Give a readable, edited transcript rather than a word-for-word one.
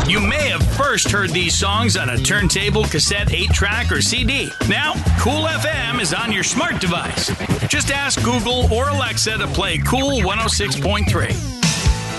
You may have first heard these songs on a turntable, cassette, 8-track, or CD. Now, Cool FM is on your smart device. Just ask Google or Alexa to play Cool 106.3.